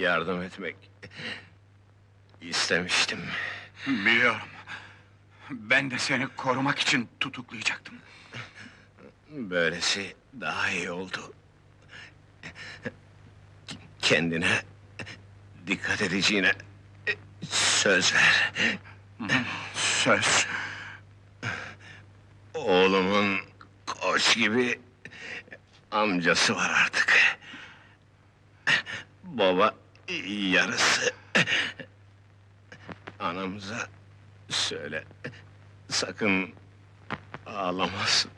yardım etmek istemiştim. Biliyorum. Ben de seni korumak için tutuklayacaktım. Böylesi daha iyi oldu. Kendine dikkat edeceğine söz ver. Söz. Oğlumun koç gibi amcası var artık. Baba yarısı. Anamıza söyle, sakın ağlamasın.